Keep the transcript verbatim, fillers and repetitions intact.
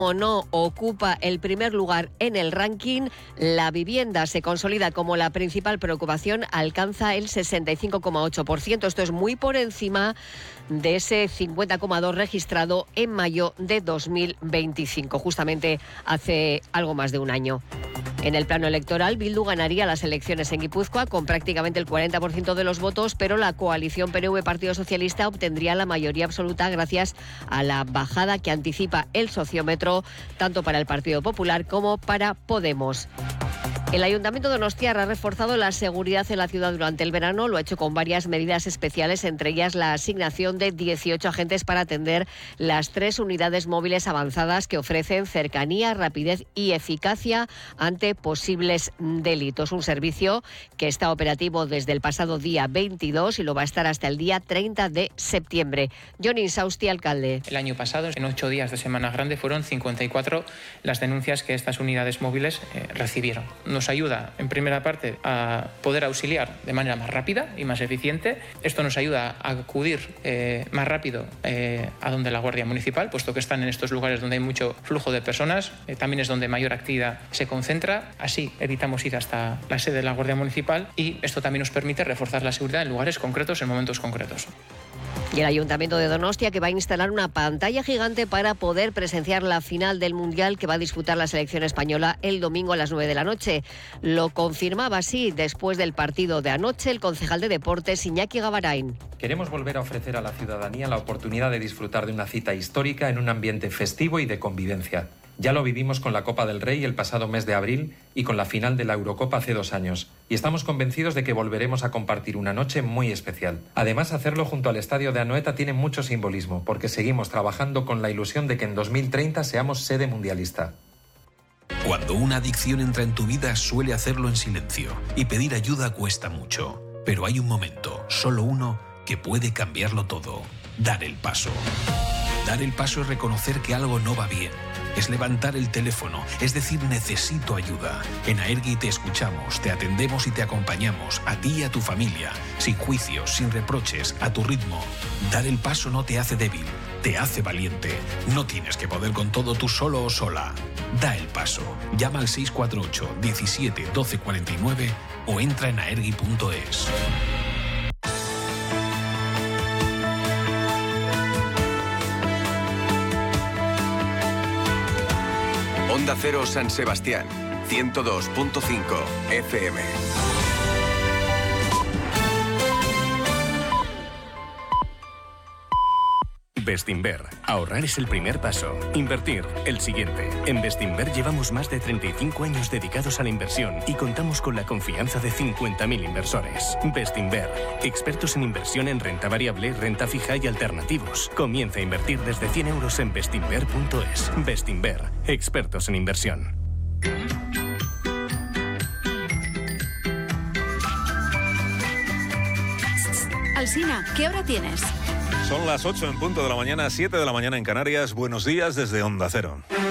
o no ocupa el primer lugar en el ranking, la vivienda se consolida como la principal preocupación, alcanza el sesenta y cinco coma ocho por ciento. Esto es muy por encima de ese cincuenta coma dos por ciento registrado en mayo de dos mil veinticinco, justamente hace algo más de un año. En el plano electoral, Bildu ganaría las elecciones en Guipúzcoa con prácticamente el cuarenta por ciento de los votos, pero la coalición P N V-Partido Socialista obtendría la mayoría absoluta gracias a la bajada que anticipa el sociómetro, tanto para el Partido Popular como para Podemos. El Ayuntamiento de Donostia ha reforzado la seguridad en la ciudad durante el verano. Lo ha hecho con varias medidas especiales, entre ellas la asignación de dieciocho agentes para atender las tres unidades móviles avanzadas que ofrecen cercanía, rapidez y eficacia ante posibles delitos. Un servicio que está operativo desde el pasado día veintidós y lo va a estar hasta el día treinta de septiembre. Jon Insausti, alcalde. El año pasado, en ocho días de Semana Grande, fueron cincuenta y cuatro las denuncias que estas unidades móviles eh, recibieron. Nos ayuda, en primera parte, a poder auxiliar de manera más rápida y más eficiente. Esto nos ayuda a acudir eh, más rápido eh, a donde la Guardia Municipal, puesto que están en estos lugares donde hay mucho flujo de personas. Eh, también es donde mayor actividad se concentra. Así evitamos ir hasta la sede de la Guardia Municipal y esto también nos permite reforzar la seguridad en lugares concretos, en momentos concretos. Y el Ayuntamiento de Donostia, que va a instalar una pantalla gigante para poder presenciar la final del Mundial que va a disputar la selección española el domingo a las nueve de la noche. Lo confirmaba así después del partido de anoche el concejal de Deportes, Iñaki Gabarain. Queremos volver a ofrecer a la ciudadanía la oportunidad de disfrutar de una cita histórica en un ambiente festivo y de convivencia. Ya lo vivimos con la Copa del Rey el pasado mes de abril y con la final de la Eurocopa hace dos años. Y estamos convencidos de que volveremos a compartir una noche muy especial. Además, hacerlo junto al estadio de Anoeta tiene mucho simbolismo, porque seguimos trabajando con la ilusión de que en dos mil treinta seamos sede mundialista. Cuando una adicción entra en tu vida, suele hacerlo en silencio. Y pedir ayuda cuesta mucho. Pero hay un momento, solo uno, que puede cambiarlo todo. Dar el paso. Dar el paso es reconocer que algo no va bien. Es levantar el teléfono, es decir, necesito ayuda. En Aergi te escuchamos, te atendemos y te acompañamos, a ti y a tu familia, sin juicios, sin reproches, a tu ritmo. Dar el paso no te hace débil, te hace valiente. No tienes que poder con todo tú solo o sola. Da el paso. Llama al seis cuatro ocho, diecisiete, doce cuarenta y nueve o entra en aergi punto es. Onda Cero San Sebastián, ciento dos punto cinco F M. Bestinver. Ahorrar es el primer paso. Invertir, el siguiente. En Bestinver llevamos más de treinta y cinco años dedicados a la inversión y contamos con la confianza de cincuenta mil inversores. Bestinver. Expertos en inversión en renta variable, renta fija y alternativos. Comienza a invertir desde cien euros en bestinver punto es. Bestinver. Expertos en inversión. Alsina, ¿qué hora tienes? Son las ocho en punto de la mañana, siete de la mañana en Canarias. Buenos días desde Onda Cero.